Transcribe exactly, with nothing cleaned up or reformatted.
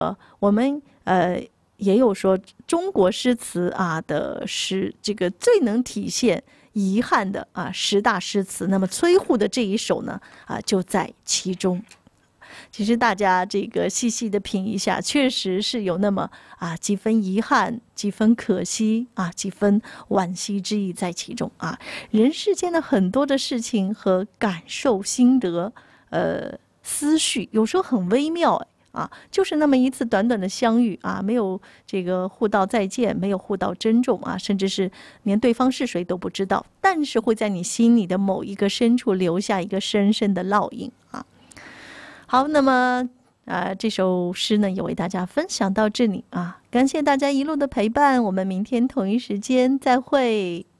我们呃也有说中国诗词啊的诗，这个最能体现遗憾的啊十大诗词，那么崔护的这一首呢啊就在其中。其实大家这个细细的品一下，确实是有那么啊几分遗憾，几分可惜啊，几分惋惜之意在其中啊。人世间的很多的事情和感受、心得、呃思绪，有时候很微妙哎。啊，就是那么一次短短的相遇啊，没有这个互道再见，没有互道珍重啊，甚至是连对方是谁都不知道，但是会在你心里的某一个深处留下一个深深的烙印啊。好，那么啊，这首诗呢也为大家分享到这里啊，感谢大家一路的陪伴，我们明天同一时间再会。